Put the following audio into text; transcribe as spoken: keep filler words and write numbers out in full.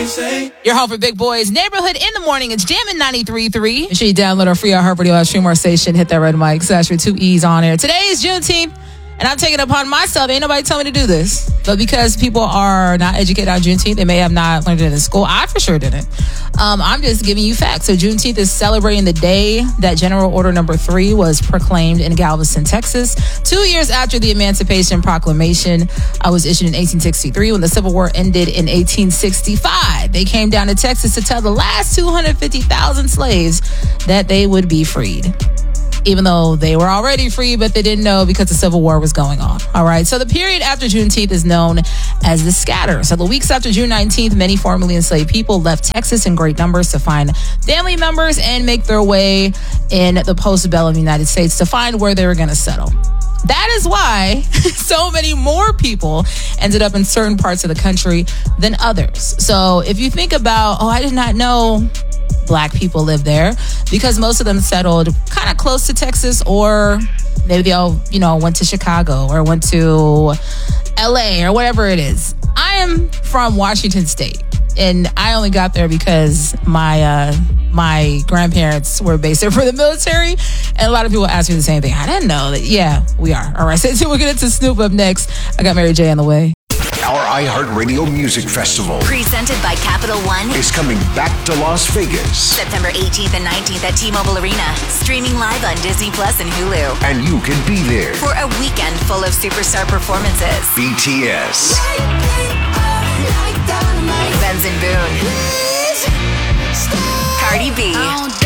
Your home for big boys. Neighborhood in the morning. It's Jammin' ninety-three point three. Make sure you download our free iHeartRadio app, stream our station, hit that red mic, slash with two E's on air. Today is Juneteenth, and I'm taking it upon myself. Ain't nobody tell me to do this. But because people are not educated on Juneteenth, they may have not learned it in school. I for sure didn't. Um, I'm just giving you facts. So Juneteenth is celebrating the day that General Order Number Three was proclaimed in Galveston, Texas, two years after the Emancipation Proclamation uh, was issued in eighteen sixty-three. When the Civil War ended in eighteen sixty-five, they came down to Texas to tell the last two hundred fifty thousand slaves that they would be freed. Even though they were already free, but they didn't know because the Civil War was going on. All right. So the period after Juneteenth is known as the scatter. So the weeks after June nineteenth, many formerly enslaved people left Texas in great numbers to find family members and make their way in the postbellum United States to find where they were going to settle. That is why so many more people ended up in certain parts of the country than others. So if you think about, oh, I did not know Black people live there, because most of them settled kind of close to Texas, or maybe they all, you know, went to Chicago or went to L A or whatever it is. I am from Washington State, and I only got there because my uh, my grandparents were based there for the military, and a lot of people ask me the same thing. I didn't know that. Yeah, we are. All right, so, so we'll get into Snoop up next. I got Mary J on the way. Our iHeartRadio Music Festival, presented by Capital One, is coming back to Las Vegas. September eighteenth and nineteenth at T-Mobile Arena. Streaming live on Disney Plus and Hulu. And you can be there for a weekend full of superstar performances. B T S, Benson Boone, Cardi B,